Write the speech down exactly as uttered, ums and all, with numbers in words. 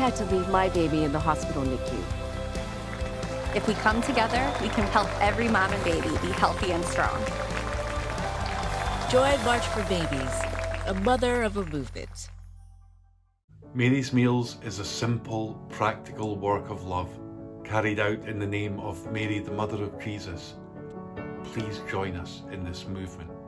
had to leave my baby in the hospital N I C U. If we come together, we can help every mom and baby be healthy and strong. Join March for Babies, a mother of a movement. Mary's Meals is a simple, practical work of love carried out in the name of Mary, the Mother of Jesus. Please join us in this movement.